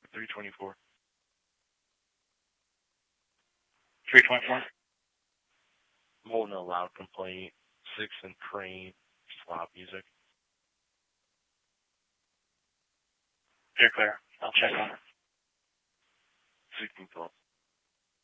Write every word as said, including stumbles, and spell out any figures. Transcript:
three twenty-four. three twenty-four. Holding a loud complaint. Six and Crane. Loud music. You're clear. I'll check on it. sixteen twelve.